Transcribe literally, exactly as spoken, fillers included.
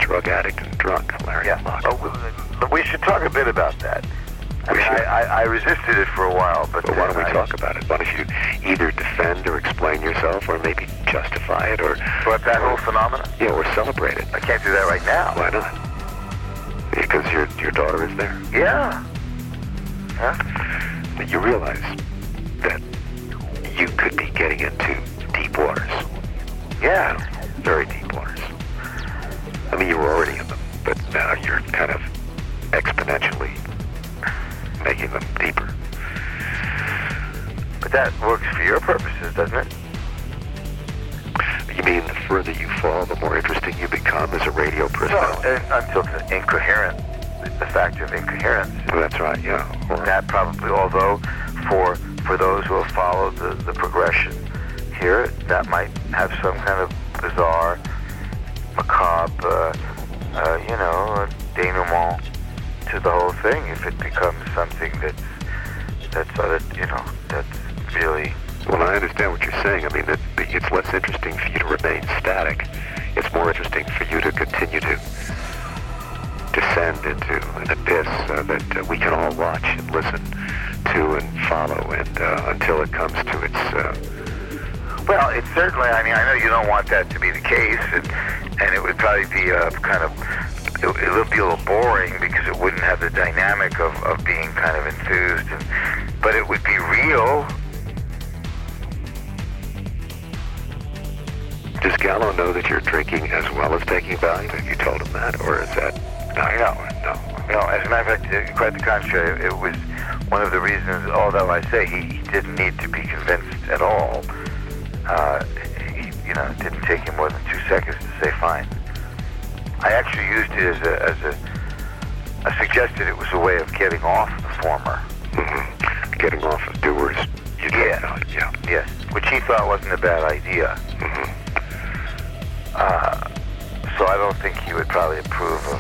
drug addict and drunk, Larry Yeah. Locke. Oh, we, we should talk a bit about that. I, We mean, should. I, I, I resisted it for a while, but But why then don't we I, talk about it? Why don't you either defend or explain yourself, or maybe justify it, or What, that whole phenomenon? yeah, or celebrate it? I can't do that right now. Why not? Because your your daughter is there. Yeah. Huh? You realize that you could be getting into deep waters. Yeah. Very deep waters. I mean, you were already in them, but now you're kind of exponentially making them deeper. But that works for your purposes, doesn't it? You mean the further you fall, the more interesting you become as a radio No, personality? uh, until it's incoherent. The factor of incoherence. Well, that's right, yeah. Or, That probably, although for for those who have followed the, the progression here, that might have some kind of bizarre, macabre, uh, uh, you know, denouement to the whole thing if it becomes something that's, that's sort of, you know, that's really... well, I understand what you're saying. I mean, that that it's less interesting for you to remain static. It's more interesting for you to continue to descend into an abyss uh, that uh, we can all watch and listen to and follow, and uh, until it comes to its... Uh, Well, it's certainly, I mean, I know you don't want that to be the case, and, and it would probably be a kind of, it, it would be a little boring because it wouldn't have the dynamic of, of being kind of enthused, and, but it would be real. does Gallo know that you're drinking as well as taking Valium? Have you told him that, or is that not? No. No. No, as a matter of fact, uh, quite the contrary. It was one of the reasons, although I say he, he didn't need to be convinced at all. Uh, he, you know, it didn't take him more than two seconds to say fine. I actually used it as a, as a, I suggested it was a way of getting off the former. Mm-hmm. Getting off of doers. You don't Yeah. know it, yeah. Yes, which he thought wasn't a bad idea. Mm-hmm. Uh, so I don't think he would probably approve of